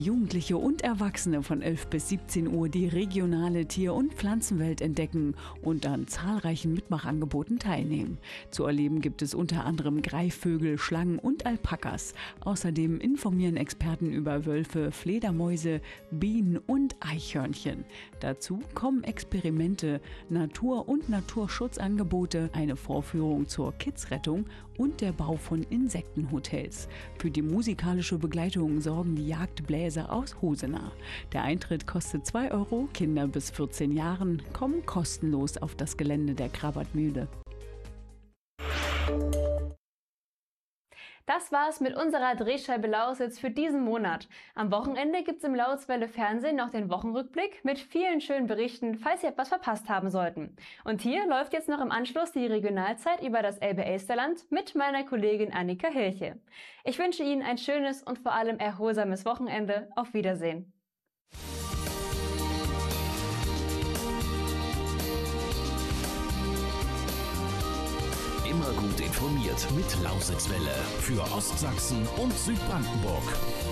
Jugendliche und Erwachsene von 11 bis 17 Uhr die regionale Tier- und Pflanzenwelt entdecken und an zahlreichen Mitmachangeboten teilnehmen. Zu erleben gibt es unter anderem Greifvögel, Schlangen und Alpakas. Außerdem informieren Experten über Wölfe, Fledermäuse, Bienen und Eichhörnchen. Dazu kommen Experimente, Natur- und Naturschutzangebote, eine Vorführung zur Kidsrettung und der Bau von Insektenhotels. Für die musikalische Begleitung sorgen die Jagdbläser aus Husenach. Der Eintritt kostet 2 Euro, Kinder bis 14 Jahren kommen kostenlos auf das Gelände der Krawattmühle. Das war's mit unserer Drehscheibe Lausitz für diesen Monat. Am Wochenende gibt's im Lautzwelle Fernsehen noch den Wochenrückblick mit vielen schönen Berichten, falls Sie etwas verpasst haben sollten. Und hier läuft jetzt noch im Anschluss die Regionalzeit über das Elbe-Elsterland mit meiner Kollegin Annika Hilche. Ich wünsche Ihnen ein schönes und vor allem erholsames Wochenende. Auf Wiedersehen. Immer gut informiert mit Lausitzwelle für Ostsachsen und Südbrandenburg.